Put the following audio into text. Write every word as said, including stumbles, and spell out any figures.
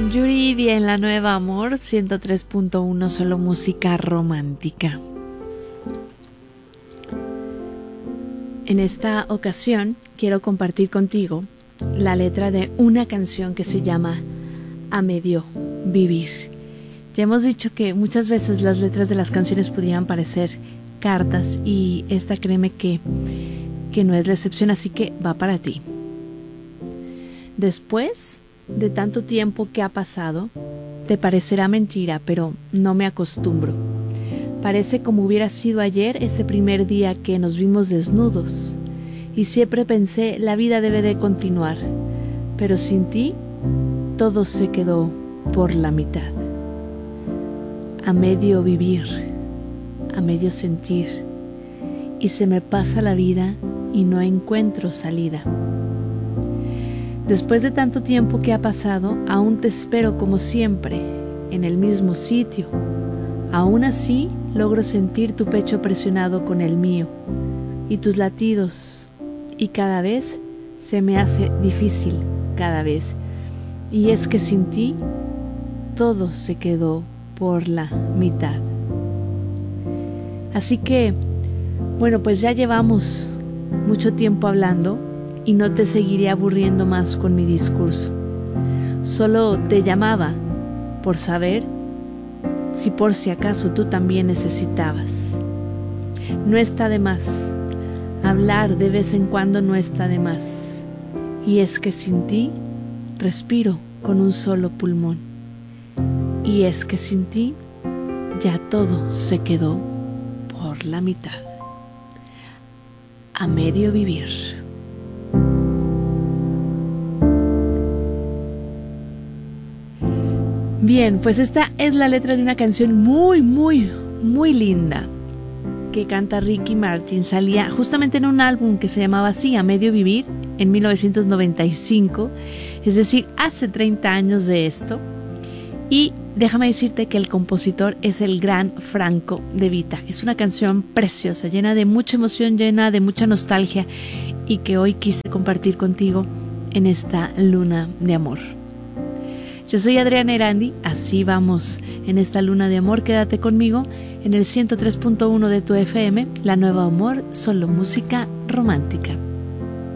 Yuridia en La Nueva Amor, ciento tres punto uno, solo música romántica. En esta ocasión quiero compartir contigo la letra de una canción que se llama A Medio Vivir. Ya hemos dicho que muchas veces las letras de las canciones podían parecer cartas y esta créeme que, que no es la excepción, así que va para ti. Después de tanto tiempo que ha pasado, te parecerá mentira, pero no me acostumbro. Parece como hubiera sido ayer ese primer día que nos vimos desnudos. Y siempre pensé, la vida debe de continuar. Pero sin ti, todo se quedó por la mitad. A medio vivir, a medio sentir. Y se me pasa la vida y no encuentro salida. Después de tanto tiempo que ha pasado, aún te espero como siempre, en el mismo sitio. Aún así, logro sentir tu pecho presionado con el mío y tus latidos, y cada vez se me hace difícil, cada vez. Y es que sin ti, todo se quedó por la mitad. Así que, bueno, pues ya llevamos mucho tiempo hablando, y no te seguiré aburriendo más con mi discurso. Solo te llamaba por saber si por si acaso tú también necesitabas. No está de más, hablar de vez en cuando no está de más. Y es que sin ti respiro con un solo pulmón. Y es que sin ti ya todo se quedó por la mitad. A medio vivir. Bien, pues esta es la letra de una canción muy, muy, muy linda que canta Ricky Martin. Salía justamente en un álbum que se llamaba así, A Medio Vivir, en mil novecientos noventa y cinco, es decir, hace treinta años de esto. Y déjame decirte que el compositor es el gran Franco De Vita. Es una canción preciosa, llena de mucha emoción, llena de mucha nostalgia y que hoy quise compartir contigo en esta luna de amor. Yo soy Adriana Erandi, así vamos en esta luna de amor. Quédate conmigo en el ciento tres punto uno de tu F M, La Nueva Amor, solo música romántica.